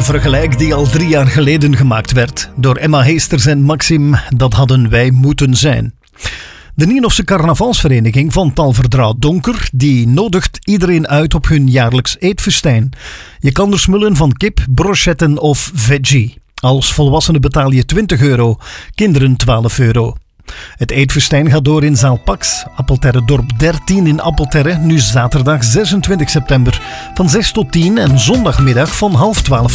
Een vergelijk die al 3 jaar geleden gemaakt werd door Emma Heesters en Maxim, dat hadden wij moeten zijn. De Ninofse carnavalsvereniging van Talverdraad Donker, die nodigt iedereen uit op hun jaarlijks eetfestijn. Je kan er smullen van kip, brochetten of veggie. Als volwassene betaal je €20, kinderen €12. Het eetfestijn gaat door in zaal Pax, Appelterre Dorp 13 in Appelterre, nu zaterdag 26 september van 6 tot 10 en zondagmiddag van 11:30